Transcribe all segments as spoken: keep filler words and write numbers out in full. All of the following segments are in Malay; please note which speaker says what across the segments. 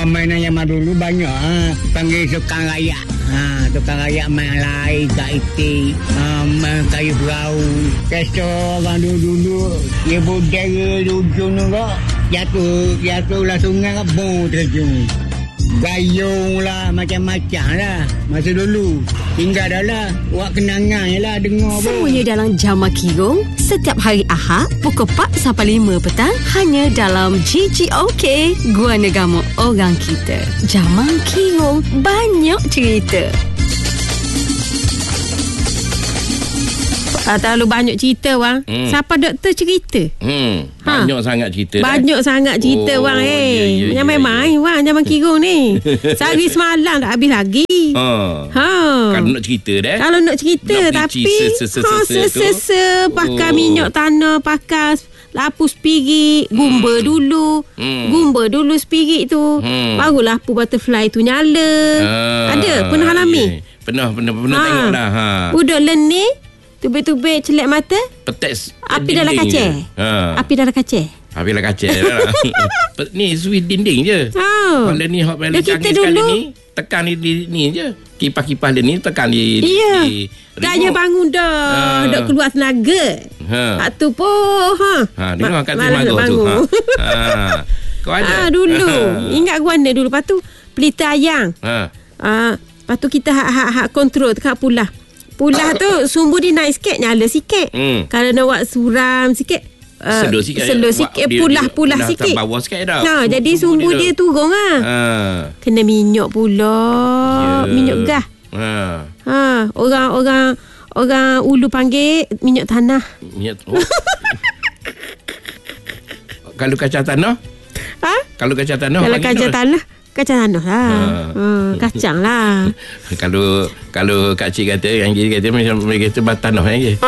Speaker 1: mainan zaman dulu banyak. Ha. Panggil tukang rayak. Ha, tukang rayak main lai, kat itik, ha, main kayu perahu. Pesta orang dulu-dulu, dia budaya di ujung tu kok. Jatuh, jatuh lah sungai kok, bong terjun. Gayung lah, macam-macam lah. Masa dulu, tinggal dah lah. Buat kenangan je lah, dengar pun.
Speaker 2: Semuanya dalam Jamak Kirong. Setiap hari Ahad, pukul empat sampai lima petang. Hanya dalam G G O K, Gua Negama Orang Kita. Jamak Kirong, banyak cerita. Ah, terlalu banyak cerita, Wang. Hmm. Siapa doktor cerita?
Speaker 3: Hmm. Banyak ha? sangat cerita.
Speaker 2: Banyak dah. sangat cerita, oh, Wang. Eh. Yeah, yeah, Jangan yeah, main-main, yeah. Wang. Zaman Kirong ni. Sehari semalam tak habis lagi. Ha. ha.
Speaker 3: Kalau nak cerita dah.
Speaker 2: Kalau nak cerita. Nak tapi, se-se-se pakai minyak tanah, pakai lapu spirit, gumba hmm. dulu. Hmm. Gumba dulu spirit tu. Hmm. Barulah lapu butterfly tu nyala. Ha. Ada? Pernah alami?
Speaker 3: Yeah. Pernah, pernah, pernah ha. tengok dah. Ha.
Speaker 2: Budak learning. Tubik-tubik celak mata.
Speaker 3: Petek
Speaker 2: api dalam kaca. Ha. Api dalam kaca.
Speaker 3: Api dalam kaca. Ni sui dinding je.
Speaker 2: Oh.
Speaker 3: Kalau ni hot paling canggih sekali ni, tekan di, di ni je. Kipas-kipas dia ni tekan di.
Speaker 2: Iya. Gaya bangun dah. Ha. Dah keluar tenaga. Ha. Hak tu pun ha.
Speaker 3: Ha, dengar kat tenaga tu. Ha. Ha. Kau ada.
Speaker 2: Ha, dulu. Ha. Ingat gua ada dulu. Lepas tu pelita ayam. Ha. Ha. Lepas tu kita hak-hak kontrol dekat pulah. Pulah tu sumbu dia naik sikit, nyala sikit. Hmm. Kalau nak buat suram sikit, uh,
Speaker 3: Selur sikit,
Speaker 2: selur sikit pulah-pulah sikit.
Speaker 3: Bawah sikit dah.
Speaker 2: Ha,
Speaker 3: sumbu,
Speaker 2: jadi sumbu, sumbu dia, dia turun lah. Ha. Kena minyak pula. Yeah. Minyak gas. Ha. Ha. Orang-orang orang ulu panggil minyak tanah.
Speaker 3: Minyak oh. Kalau kacang tanah?
Speaker 2: Ha?
Speaker 3: Kalau kacang tanah?
Speaker 2: Kalau kacang tanah? Kacang tanah lah. Ha. Ha, kacang lah.
Speaker 3: Kalau kalau Kak Cik kata, yang dia kata macam mereka kata tanah yang je.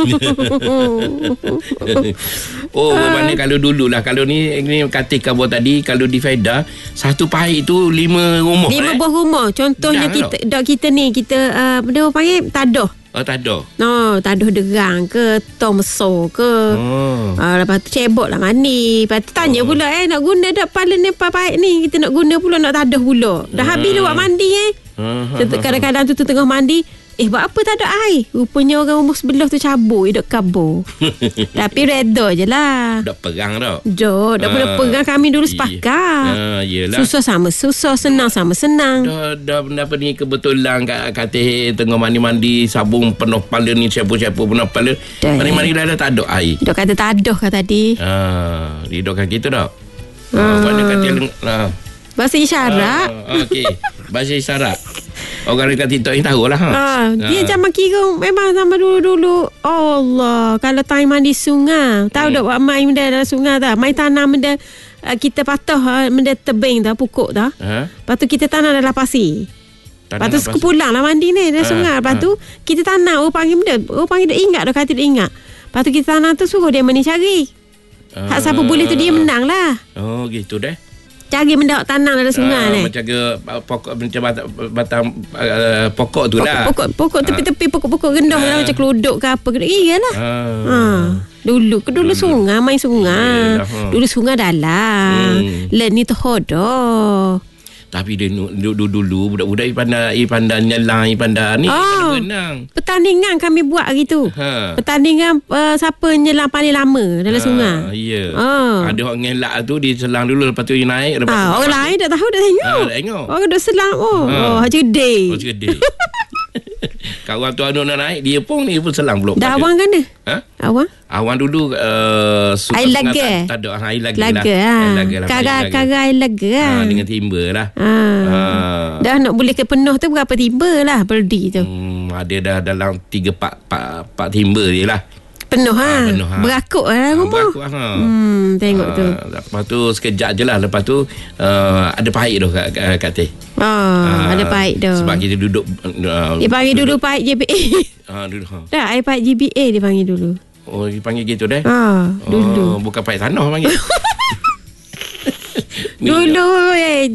Speaker 3: Oh, bermakna kalau dululah. Kalau ni, ni kata kabur tadi, kalau di Faedah, satu pahit tu lima rumah.
Speaker 2: Lima
Speaker 3: eh?
Speaker 2: buah rumah. Contohnya dah kita, dah kita ni, kita, uh, dia panggil tadah.
Speaker 3: Oh, tadah.
Speaker 2: No, tadah derang ke, tomso ke. Oh. Uh, lepas tu cebok lah mandi. Lepas tu tanya oh. pula, eh, nak guna tak pala ni pahit ni? Kita nak guna pula, nak tadah pula. Dah hmm. habis dah buat mandi eh. Hmm. Kadang-kadang tu, tu tengah mandi. Eh, buat apa tak ada air? Rupanya orang rumah sebelah tu cabur, duk kabur. Tapi reda je lah.
Speaker 3: Duk perang dah.
Speaker 2: Duk, dah uh, pernah perang kami dulu sepakat. Uh, susah sama susah, senang sama senang.
Speaker 3: Dah, dah apa ni, kebetulan kat katil tengah mandi-mandi, sabung penuh kepala ni, syapu-syapu penuh kepala. Mandi-mandi dah, dah tak ada air.
Speaker 2: Duk kata tak ada kata tadi.
Speaker 3: Uh, dia dukkan kita dah. Uh, uh, mana katil... Uh,
Speaker 2: bahasa isyarat.
Speaker 3: Uh, Okey, bahasa isyarat. Orang dekat TikTok ni tahulah. Ha. Ha.
Speaker 2: Dia Jamak Kirong memang sama dulu-dulu. Allah, kalau time mandi sungai, tahu hmm. tak buat main benda dalam sungai tak? Main tanam benda uh, kita patah benda tebing dah, pokok dah. Ha? Lepas tu kita tanam dalam pasir. Tanam lepas tu suka pulang lah mandi ni dalam ha. sungai. Lepas ha. tu kita tanam, orang panggil benda, orang panggil dia ingat dah, kata dia ingat. Lepas tu kita tanam tu suruh dia mani cari. Ha. Hak siapa boleh tu dia menang lah.
Speaker 3: Oh, gitu deh.
Speaker 2: Cari mendak tanam dalam sungai ni.
Speaker 3: Uh, macam ke pokok macam batang, batang uh, pokok tu lah.
Speaker 2: Pokok pokok tepi-tepi pokok-pokok rendah uh, macam keluduk ke apa ke. Iyalah. Uh, ha. Dulu ke dulu, dulu sungai main sungai. Yalah, huh. Dulu sungai dalam. Hmm. Len ni terhodoh.
Speaker 3: Tapi dia dulu-dulu budak-budak pandai pandai nyelang, pandai ni
Speaker 2: oh,
Speaker 3: berenang.
Speaker 2: Pertandingan kami buat gitu. Ha. Pertandingan uh, siapa nyelang paling lama dalam ha, sungai.
Speaker 3: Ya. Oh. Ada orang ngelak tu dia selang dulu, lepas tu dia naik, lepas
Speaker 2: ha, tu orang lain tak tahu, dah tengok. Ha, dah tengok. Orang dah selang oh. Ha. Oh, gede.
Speaker 3: Oh, gede. Kawan tu anak nak naik, dia pun ni pun selang pula.
Speaker 2: Dah awang kan dia? Ha? Awang?
Speaker 3: Awang dulu uh,
Speaker 2: air laga.
Speaker 3: Tak ada air laga
Speaker 2: lah. Air laga lah. Karai air laga lah.
Speaker 3: Ha, dengan timba lah.
Speaker 2: Ha. Ha. Dah nak boleh ke penuh tu berapa timba lah berdi tu.
Speaker 3: Hmm, ada dah dalam tiga empat empat timba je lah.
Speaker 2: Penuh ha. ha, penuh, ha. Berakuk lah rumah. Berakuk ha. Hmm, tengok ha. tu.
Speaker 3: Lepas tu sekejap je lah. Lepas tu uh, ada pahit tu kat, kat teh.
Speaker 2: Oh, ha. Ada pahit tu.
Speaker 3: Sebab kita duduk. Uh,
Speaker 2: dia panggil duduk, dulu pahit J B A.
Speaker 3: Ha, duduk. Ha.
Speaker 2: Dah, air pahit J B A dia panggil dulu.
Speaker 3: Oh, dia panggil gitu dah?
Speaker 2: Ha, dulu.
Speaker 3: Oh, bukan pahit tanah panggil.
Speaker 2: Dulu eh.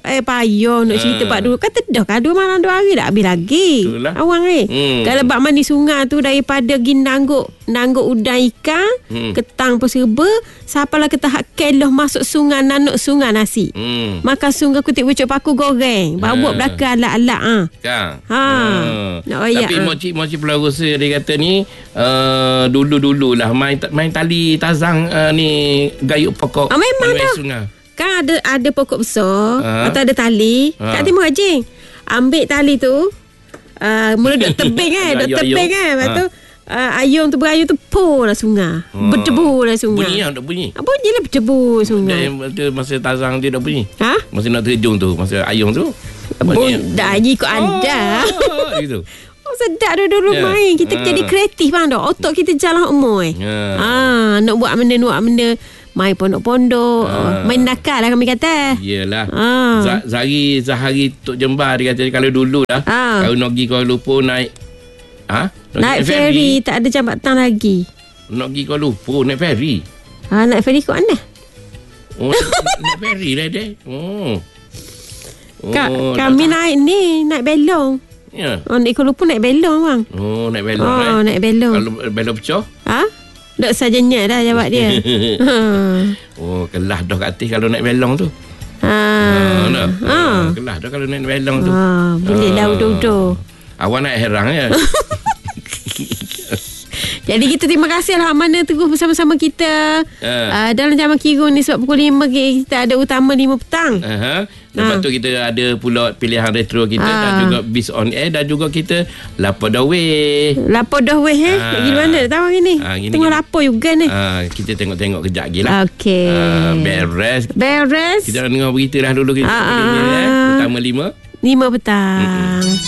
Speaker 2: Eh payah nak cerita
Speaker 3: Ah.
Speaker 2: bab dulu. Kata dah kan dua malam dua hari dah habis lagi.
Speaker 3: Itulah.
Speaker 2: Awang ni.
Speaker 3: Hmm.
Speaker 2: Kalau bab mandi sungai tu daripada pergi nangguk nangguk udang ikan,
Speaker 3: Hmm.
Speaker 2: ketang pun serba, sapalah kita hak keloh masuk sungai nanuk sungai nasi.
Speaker 3: Hmm.
Speaker 2: Makan sungai kutik pucuk paku goreng. Bawa
Speaker 3: Ah.
Speaker 2: belakang alat-alat ah.
Speaker 3: Kan?
Speaker 2: Ha. Nak royak,
Speaker 3: Tapi
Speaker 2: ha.
Speaker 3: moci moci Pulau Rosa dia kata ni uh, dulu-dulu lah main main tali tazang uh, ni gayuk pokok.
Speaker 2: Ah, memang
Speaker 3: main
Speaker 2: dah.
Speaker 3: sungai.
Speaker 2: Kan ada ada pokok besar,
Speaker 3: Ha.
Speaker 2: atau ada tali.
Speaker 3: Ha.
Speaker 2: Kat Timur Hajing. Ambil tali tu, uh, mula duk tebing kan, duk
Speaker 3: Ayung,
Speaker 2: tebing
Speaker 3: ayung.
Speaker 2: kan. Lepas
Speaker 3: Ha.
Speaker 2: tu uh, ayung tu berayun tu pur lah sungai.
Speaker 3: Ha.
Speaker 2: Berdebu lah sungai.
Speaker 3: Bunyi lah, tak bunyi.
Speaker 2: Ah, bunyi lah berdebu sungai.
Speaker 3: Dia, masa tazang dia dah bunyi.
Speaker 2: Ha?
Speaker 3: Masa nak terjun tu, masa ayung tu.
Speaker 2: Bun, dah ikut anda.
Speaker 3: Oh, gitu.
Speaker 2: Oh, sedap dulu-dulu
Speaker 3: Ya.
Speaker 2: main. Kita
Speaker 3: Ha.
Speaker 2: jadi kreatif bang dah. Otak kita jalan umur eh.
Speaker 3: Ya.
Speaker 2: Ah, nak buat benda, nak buat benda. Main pondok-pondok.
Speaker 3: Ha.
Speaker 2: Main nakal lah kami kata.
Speaker 3: Yelah.
Speaker 2: Ah.
Speaker 3: Z- Zahari Zahari Tok Jembar dia kata kalau dulu dah.
Speaker 2: Ah.
Speaker 3: Kalau nak pergi Kuala Lumpur naik ha? Nak
Speaker 2: Naik ferry, tak ada jambatan lagi.
Speaker 3: Nak pergi Kuala Lumpur naik ferry.
Speaker 2: Ha, naik ferry kat mana?
Speaker 3: Oh, naik- naik ferry lah dia. Oh.
Speaker 2: Ka,
Speaker 3: Oh,
Speaker 2: kami
Speaker 3: tak-
Speaker 2: naik ni, naik belong.
Speaker 3: Ya.
Speaker 2: Oh, naik Kuala Lumpur naik belong bang.
Speaker 3: Oh, naik belong
Speaker 2: Oh,
Speaker 3: eh.
Speaker 2: naik belong.
Speaker 3: Kalau belong pecah.
Speaker 2: Ha? Dok sajanya dah jawab dia. ha.
Speaker 3: Oh, kelah dah kat atas kalau naik belong tu.
Speaker 2: Ha.
Speaker 3: Ha, dah.
Speaker 2: Ha.
Speaker 3: Ha, kelah dah kalau naik belong tu.
Speaker 2: Ha, boleh
Speaker 3: Ah.
Speaker 2: dah udah-udah.
Speaker 3: Awak naik herang ya.
Speaker 2: Jadi kita terima kasih lah mana terus bersama-sama kita
Speaker 3: Ah.
Speaker 2: uh, dalam Jaman Kirun ni sebab pukul lima kita ada utama lima petang.
Speaker 3: Aha. Lepas
Speaker 2: Ha.
Speaker 3: tu kita ada pula pilihan retro kita
Speaker 2: Ah.
Speaker 3: dan juga Biz on Air dan juga kita Lapor Daweh.
Speaker 2: Lapor dah weh eh.
Speaker 3: Ah.
Speaker 2: Pergi mana tahu hari ni?
Speaker 3: Ah, gini,
Speaker 2: Tengok
Speaker 3: gini.
Speaker 2: lapor juga ni.
Speaker 3: Ah, kita tengok-tengok kejap lagi lah.
Speaker 2: Okey.
Speaker 3: Ah, beres.
Speaker 2: Beres.
Speaker 3: Kita nak dengar berita dah dulu kita.
Speaker 2: Ah,
Speaker 3: Ini,
Speaker 2: ah,
Speaker 3: eh.
Speaker 2: ah.
Speaker 3: Utama lima.
Speaker 2: lima petang.